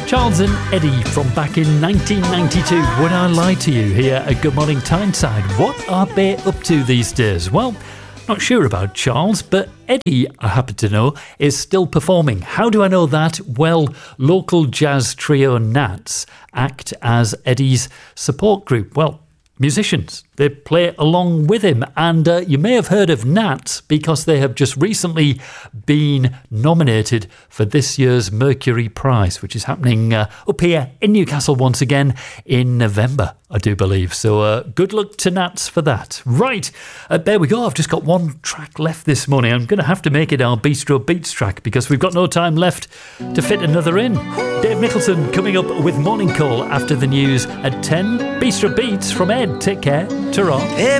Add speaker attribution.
Speaker 1: Charles and Eddie from back in 1992. Would I lie to you here at Good Morning Tyneside? What are they up to these days? Well, not sure about Charles, but Eddie, I happen to know, is still performing. How do I know that? Well, local jazz trio Nats act as Eddie's support group. Well, musicians. They play along with him. And you may have heard of Nats because they have just recently been nominated for this year's Mercury Prize, which is happening up here in Newcastle once again in November, I do believe. So good luck to Nats for that. Right, there we go. I've just got one track left this morning. I'm going to have to make it our Bistro Beats track because we've got no time left to fit another in. Dave Nicholson coming up with Morning Call after the news at 10. Bistro Beats from Ed. Take care. Ta-ra.